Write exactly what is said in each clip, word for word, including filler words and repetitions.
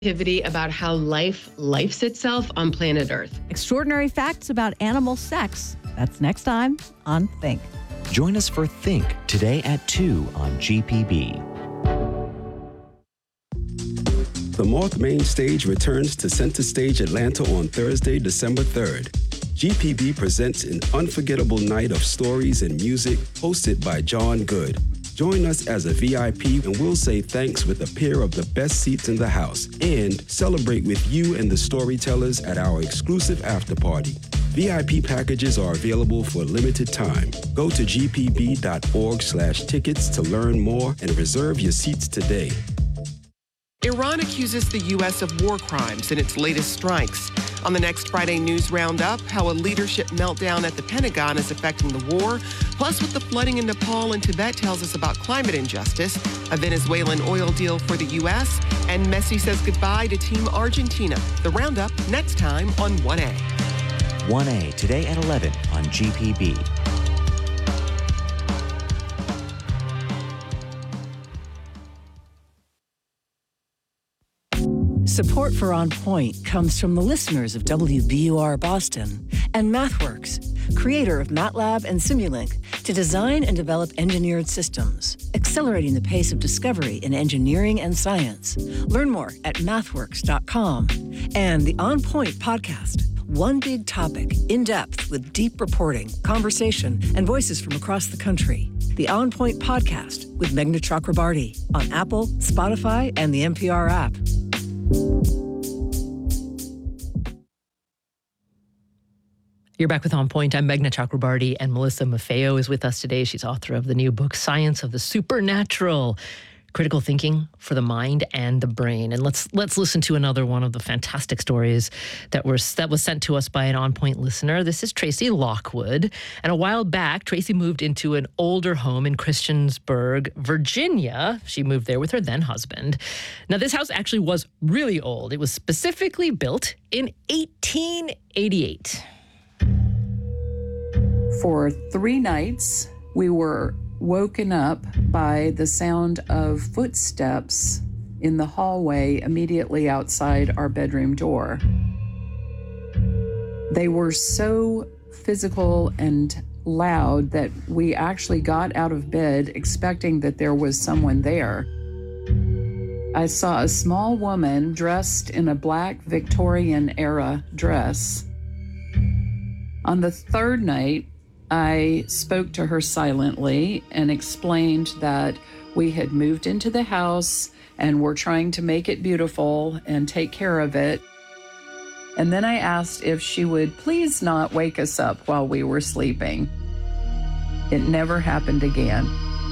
Activity about how life lifes itself on planet Earth. Extraordinary facts about animal sex. That's next time on Think. Join us for Think today at two on G P B. The Moth Main Stage returns to Center Stage Atlanta on Thursday, December third. G P B presents an unforgettable night of stories and music hosted by John Good. Join us as a V I P and we'll say thanks with a pair of the best seats in the house and celebrate with you and the storytellers at our exclusive after party. V I P packages are available for a limited time. Go to g p b dot org slash tickets to learn more and reserve your seats today. Iran accuses the U S of war crimes in its latest strikes. On the next Friday News Roundup, how a leadership meltdown at the Pentagon is affecting the war, plus what the flooding in Nepal and Tibet tells us about climate injustice, a Venezuelan oil deal for the U S, and Messi says goodbye to Team Argentina. The Roundup next time on one A. one A today at eleven on G P B. Support for On Point comes from the listeners of W B U R Boston and MathWorks, creator of MATLAB and Simulink, to design and develop engineered systems, accelerating the pace of discovery in engineering and science. Learn more at mathworks dot com. And the On Point podcast, one big topic, in depth with deep reporting, conversation, and voices from across the country. The On Point podcast with Meghna Chakrabarty on Apple, Spotify, and the N P R app. You're back with On Point. I'm Meghna Chakrabarty, and Melissa Maffeo is with us today. She's author of the new book, Science of the Supernatural, Critical Thinking for the Mind and the Brain. And let's let's listen to another one of the fantastic stories that were that was sent to us by an On Point listener. This is Tracy Lockwood. And a while back, Tracy moved into an older home in Christiansburg, Virginia. She moved there with her then husband. Now, this house actually was really old. It was specifically built in eighteen eighty-eight. For three nights, we were woken up by the sound of footsteps in the hallway immediately outside our bedroom door. They were so physical and loud that we actually got out of bed expecting that there was someone there. I saw a small woman dressed in a black Victorian-era dress. On the third night, I spoke to her silently and explained that we had moved into the house and were trying to make it beautiful and take care of it. And then I asked if she would please not wake us up while we were sleeping. It never happened again.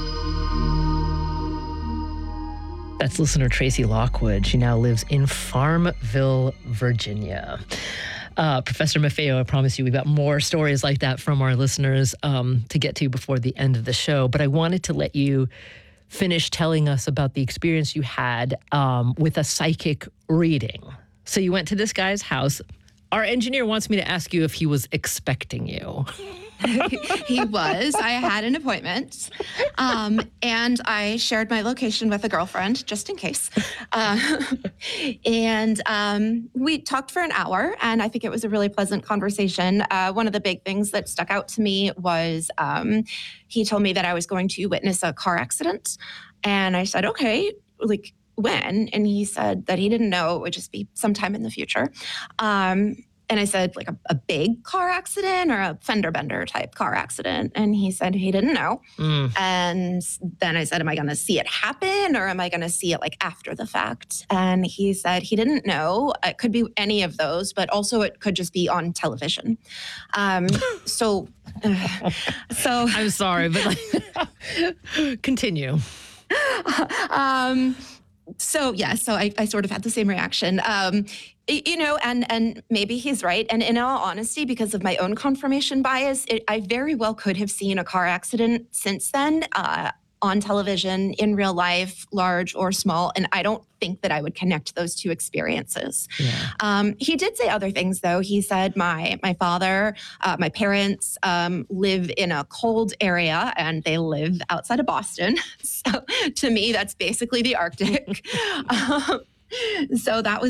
That's listener Tracy Lockwood. She now lives in Farmville, Virginia. Uh, Professor Maffeo, I promise you we've got more stories like that from our listeners um, to get to before the end of the show. But I wanted to let you finish telling us about the experience you had um, with a psychic reading. So you went to this guy's house. Our engineer wants me to ask you if he was expecting you. He was. I had an appointment, um, and I shared my location with a girlfriend just in case. Uh, and um, we talked for an hour, and I think it was a really pleasant conversation. Uh, one of the big things that stuck out to me was um, he told me that I was going to witness a car accident, and I said, okay, like when? And he said that he didn't know, it would just be sometime in the future. Um, And I said, like a, a big car accident or a fender bender type car accident? And he said he didn't know. Mm. And then I said, am I going to see it happen or am I going to see it like after the fact? And he said he didn't know. It could be any of those, but also it could just be on television. Um, so, uh, so I'm sorry, but like, continue. um, so yeah, so I, I sort of had the same reaction. Um, You know, and and maybe he's right. And in all honesty, because of my own confirmation bias, it, I very well could have seen a car accident since then uh, on television, in real life, large or small. And I don't think that I would connect those two experiences. Yeah. Um, he did say other things, though. He said my my father, uh, my parents um, live in a cold area and they live outside of Boston. So to me, that's basically the Arctic. um, So that was